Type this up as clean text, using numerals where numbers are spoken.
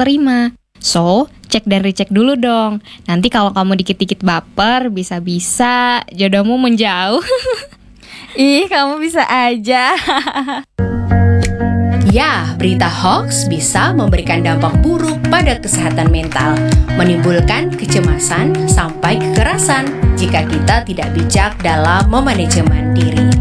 terima. So, cek dan recheck dulu dong. Nanti kalau kamu dikit-dikit baper, bisa-bisa jodohmu menjauh. Ih, kamu bisa aja. Ya, berita hoax bisa memberikan dampak buruk pada kesehatan mental, menimbulkan kecemasan sampai kekerasan jika kita tidak bijak dalam memanajemen diri.